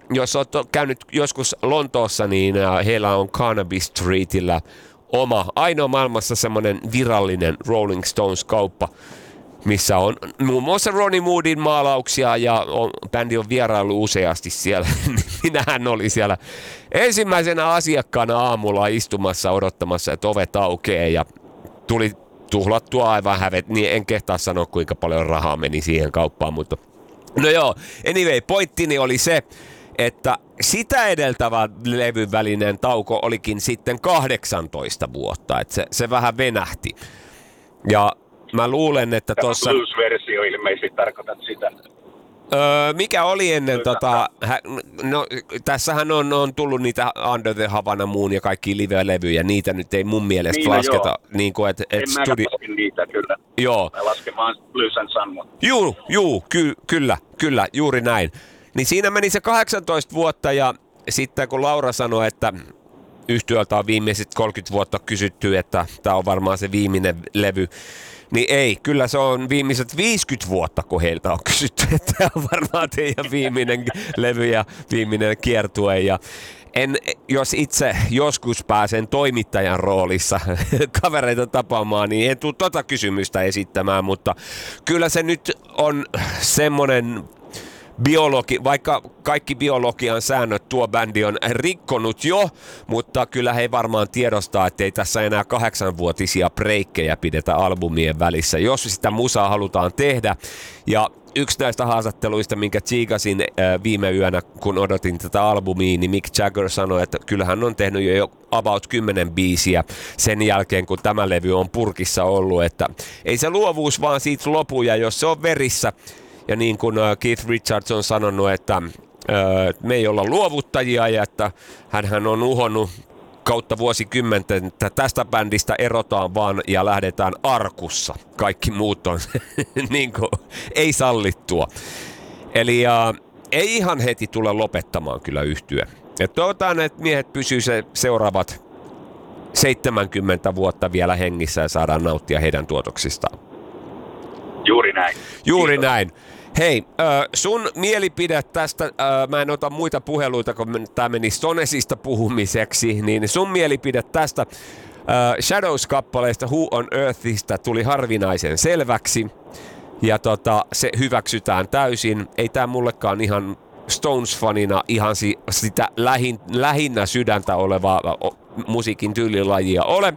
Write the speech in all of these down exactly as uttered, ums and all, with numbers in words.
jos olet käynyt joskus Lontoossa, niin heillä on Carnaby Streetillä oma, ainoa maailmassa semmoinen virallinen Rolling Stones-kauppa, missä on muun muassa Ronnie Woodin maalauksia ja on, bändi on vierailu useasti siellä. Minähän oli siellä ensimmäisenä asiakkaana aamulla istumassa odottamassa, että ovet aukeaa ja tuli tuhlattua aivan hävet, niin en kehtaa sanoa kuinka paljon rahaa meni siihen kauppaan, mutta no joo, anyway, pointtini oli se, että sitä edeltävä levyn välinen tauko olikin sitten kahdeksantoista vuotta, että se, se vähän venähti. Ja mä luulen, että tuossa... Tämä blues-versio ilmeisesti tarkoitat sitä. Öö, mikä oli ennen tota... Hä, no, tässähän on, on tullut niitä Under the Havana Moon ja kaikki live-levyjä. Niitä nyt ei mun mielestä niin, lasketa. Joo. Niin kuin, et, et en studi... mä lasken niitä kyllä. Joo. Mä lasken vaan Blues and Sun. Juu, juu, ky, kyllä, kyllä, juuri näin. Niin siinä meni se kahdeksantoista vuotta ja sitten kun Laura sanoi, että yhtyöltä on viimeiset kolmekymmentä vuotta kysytty, että tämä on varmaan se viimeinen levy, niin ei, kyllä se on viimeiset viisikymmentä vuotta, kun heiltä on kysytty, että tämä on varmaan teidän viimeinen levy ja viimeinen kiertue. Ja en, jos itse joskus pääsen toimittajan roolissa kavereita tapaamaan, niin en tule tota kysymystä esittämään, mutta kyllä se nyt on semmoinen... Biologi, vaikka kaikki biologian säännöt tuo bändi on rikkonut jo, mutta kyllä he varmaan tiedostaa, että ei tässä enää kahdeksanvuotisia breikkejä pidetä albumien välissä, jos sitä musaa halutaan tehdä. Ja yksi näistä haastatteluista, minkä tsiikasin äh, viime yönä, kun odotin tätä albumia, niin Mick Jagger sanoi, että kyllähän on tehnyt jo about kymmenen biisiä sen jälkeen, kun tämä levy on purkissa ollut, että ei se luovuus vaan siitä lopu, ja jos se on verissä, ja niin kuin Keith Richards on sanonut, että me ei olla luovuttajia ja että hänhän on uhonnut kautta vuosikymmenten, että tästä bändistä erotaan vaan ja lähdetään arkussa. Kaikki muut on niin kuin, ei sallittua. Eli uh, ei ihan heti tule lopettamaan kyllä yhtye. Ja toivotaan, että miehet pysyy se seuraavat seitsemänkymmentä vuotta vielä hengissä ja saadaan nauttia heidän tuotoksistaan. Juuri näin. Juuri Kiitos. näin. Hei, äh, sun mielipide tästä, äh, mä en ota muita puheluita, kun tää meni Stonesista puhumiseksi, niin sun mielipide tästä äh, Shadows-kappaleesta Who on Earthista tuli harvinaisen selväksi, ja tota, se hyväksytään täysin. Ei tää mullekaan ihan Stones-fanina ihan si- sitä lähin, lähinnä sydäntä olevaa o, musiikin tyylilajia ole.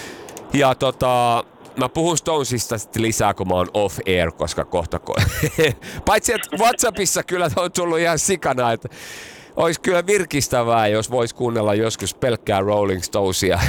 Ja tota... Mä puhun Stonesista sitten lisää, kun mä oon off-air, koska kohta... Ko- Paitsi, että WhatsAppissa kyllä on tullut ihan sikana, että olisi kyllä virkistävää, jos vois kuunnella joskus pelkkää Rolling Stonesia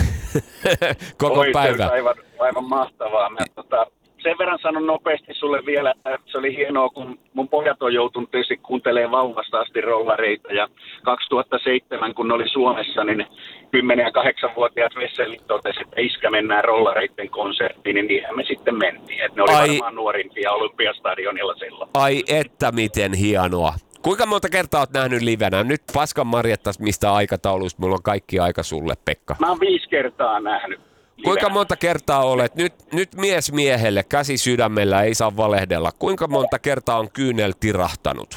koko Oi, päivä. Se aivan, aivan mahtavaa. Mä, tota, sen verran sanon nopeasti sulle vielä, että se oli hienoa, kun mun pojat on joutunut tietysti kuuntelemaan vauvasta asti rollareita. Ja kaksituhattaseitsemän, kun ne oli Suomessa, niin kymmenen- ja kahdeksanvuotiaat vesselit totesi, että iskä mennään rollareiden konserttiin, niin niinhän me sitten mentiin. Et ne oli Ai, varmaan nuorimpia Olympiastadionilla silloin. Ai että miten hienoa. Kuinka monta kertaa oot nähnyt livenä? Nyt paskan marjattas mistä aikataulusta, mulla on kaikki aika sulle, Pekka. Mä oon viisi kertaa nähnyt. Kuinka monta kertaa olet, nyt, nyt mies miehelle, käsi sydämellä, ei saa valehdella, kuinka monta kertaa on kyynel tirahtanut?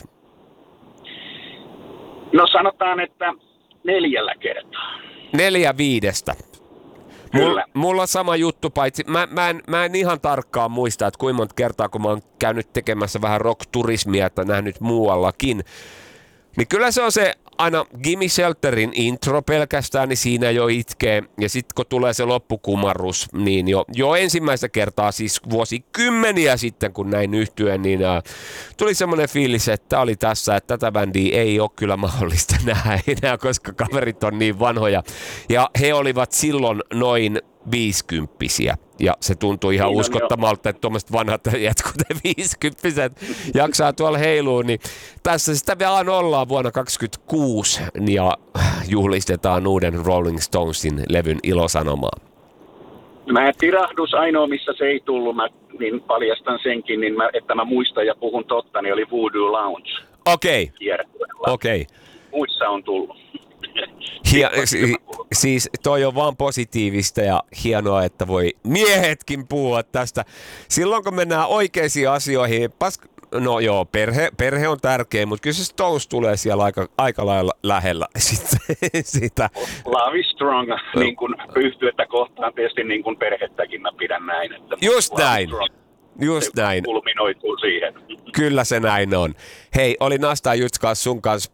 No sanotaan, että neljällä kertaa. Neljä viidestä. Kyllä. Mulla on sama juttu, paitsi mä, mä, en, mä en ihan tarkkaan muista, että kuinka monta kertaa, kun mä oon käynyt tekemässä vähän rock-turismia, että nähnyt muuallakin, niin kyllä se on se aina Gimme Shelterin intro pelkästään, niin siinä jo itkee. Ja sitten kun tulee se loppukumarrus, niin jo, jo ensimmäistä kertaa, siis vuosikymmeniä sitten, kun näin yhtyen, niin äh, tuli semmoinen fiilis, että tämä oli tässä, että tätä bändiä ei ole kyllä mahdollista nähdä enää, koska kaverit on niin vanhoja. Ja he olivat silloin noin viisikymppisiä. Ja se tuntui ihan niin uskottamalta, että tuommoiset vanhat jätkut, viisikymppiset, jaksaa tuolla heilua. Niin tässä sitä vaan ollaan vuonna kaksikymmentäkuusi ja juhlistetaan uuden Rolling Stonesin levyn ilosanomaa. Mä tirahdus ainoa, missä se ei tullut, mä, niin paljastan senkin, niin mä, että mä muistan ja puhun totta, niin oli Voodoo Lounge. Okei, okay. okei. Okay. Muissa on tullut. Hia, si, siis toi on vaan positiivista ja hienoa, että voi miehetkin puhua tästä. Silloin kun mennään oikeisiin asioihin, pas, no joo, perhe, perhe on tärkeä, mutta kyllä se Stones tulee siellä aika, aika lailla lähellä sitten sitä. Love is strong, niin kuin yhtyettä kohtaan tietysti niin kuin perhettäkin mä pidän näin. Että Just näin, just se näin. kulminoituu siihen. Kyllä se näin on. Hei, oli nastaa Juts kanssa sun kanssa